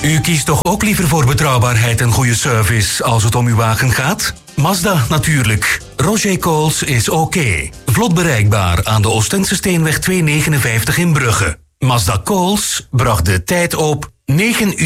U kiest toch ook liever voor betrouwbaarheid en goede service als het om uw wagen gaat? Mazda natuurlijk. Roger Coles is oké. Vlot bereikbaar aan de Oostense Steenweg 259 in Brugge. Mazda Coles bracht de tijd op 9 uur.